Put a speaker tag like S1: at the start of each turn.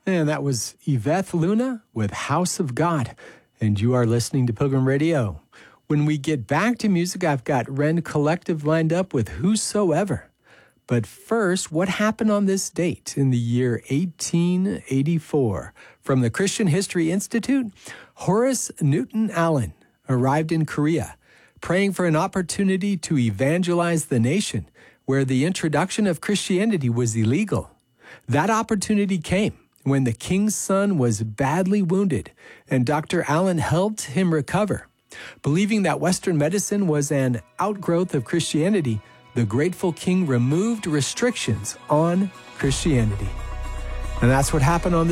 S1: And that was Yvette Luna with House of God. And you are listening to Pilgrim Radio. When we get back to music, I've got Rend Collective lined up with Whosoever. But first, what happened on this date in the year 1884? From the Christian History Institute, Horace Newton Allen arrived in Korea, praying for an opportunity to evangelize the nation where the introduction of Christianity was illegal. That opportunity came when the king's son was badly wounded, and Dr. Allen helped him recover. Believing that Western medicine was an outgrowth of Christianity, the grateful king removed restrictions on Christianity. And that's what happened on this